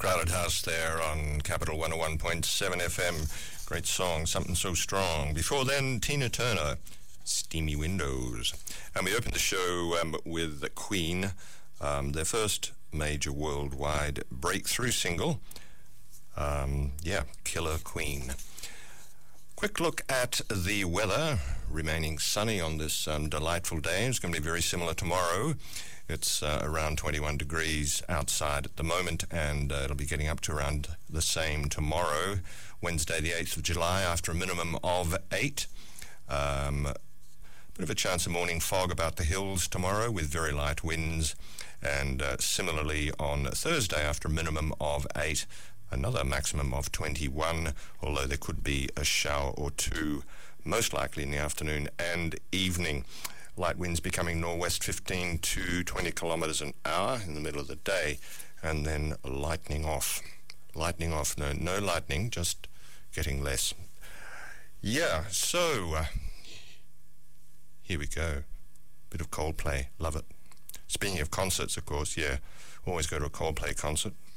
Crowded House there on Capital 101.7 FM. Great song, Something So Strong. Before then, Tina Turner, Steamy Windows. And we opened the show with Queen, their first major worldwide breakthrough single. Killer Queen. Quick look at the weather, remaining sunny on this delightful day. It's going to be very similar tomorrow. It's around 21 degrees outside at the moment, and it'll be getting up to around the same tomorrow, Wednesday the 8th of July, after a minimum of 8. Bit of a chance of morning fog about the hills tomorrow with very light winds, and similarly on Thursday after a minimum of 8, another maximum of 21, although there could be a shower or two, most likely in the afternoon and evening. Light winds becoming northwest 15 to 20 kilometres an hour in the middle of the day, and then lightening off. No lightning, just getting less. Yeah, so here we go. Bit of Coldplay, love it. Speaking of concerts, of course, always go to a Coldplay concert.